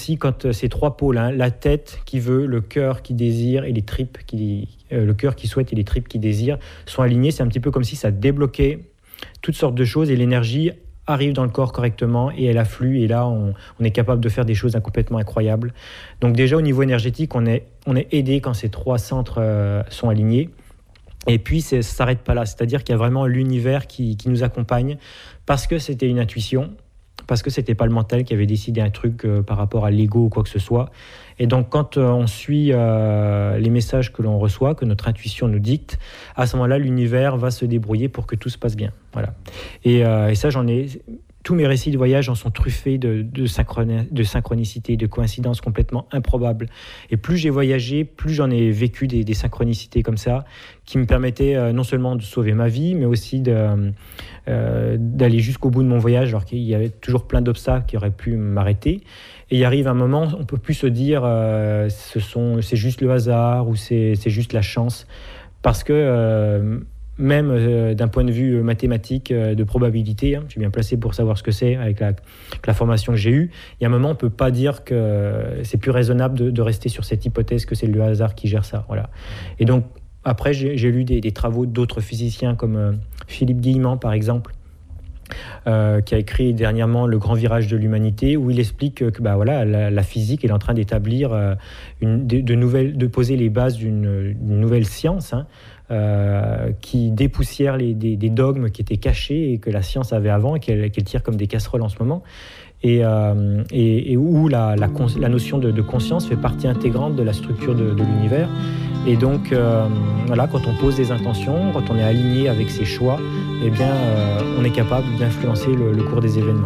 aussi quand ces trois pôles, hein, la tête qui veut, le cœur qui désire et les tripes le cœur qui souhaite et les tripes qui désirent sont alignés. C'est un petit peu comme si ça débloquait toutes sortes de choses et l'énergie arrive dans le corps correctement et elle afflue et là on est capable de faire des choses complètement incroyables. Donc déjà au niveau énergétique on est aidé quand ces trois centres sont alignés. Et puis ça ne s'arrête pas là, c'est-à-dire qu'il y a vraiment l'univers qui nous accompagne parce que c'était une intuition, parce que c'était pas le mental qui avait décidé un truc par rapport à l'ego ou quoi que ce soit. Et donc quand on suit les messages que l'on reçoit, que notre intuition nous dicte, à ce moment-là l'univers va se débrouiller pour que tout se passe bien. Voilà. Et ça tous mes récits de voyage en sont truffés de synchronicité, de coïncidences complètement improbables. Et plus j'ai voyagé, plus j'en ai vécu des synchronicités comme ça, qui me permettaient non seulement de sauver ma vie, mais aussi d'aller jusqu'au bout de mon voyage, alors qu'il y avait toujours plein d'obstacles qui auraient pu m'arrêter. Et il arrive un moment, on ne peut plus se dire c'est juste le hasard ou c'est juste la chance, parce que même d'un point de vue mathématique, de probabilité, je suis bien placé pour savoir ce que c'est avec la formation que j'ai eue, il y a un moment, on ne peut pas dire que c'est plus raisonnable de rester sur cette hypothèse que c'est le hasard qui gère ça. Voilà. Et donc, après, j'ai lu des travaux d'autres physiciens comme Philippe Guillemant, par exemple, qui a écrit dernièrement Le Grand Virage de l'Humanité, où il explique que la physique est en train d'établir, de poser les bases d'une nouvelle science, qui dépoussière des dogmes qui étaient cachés et que la science avait avant et qu'elle tire comme des casseroles en ce moment. Et où la notion de conscience fait partie intégrante de la structure de l'univers. Et donc, quand on pose des intentions, quand on est aligné avec ses choix, on est capable d'influencer le cours des événements.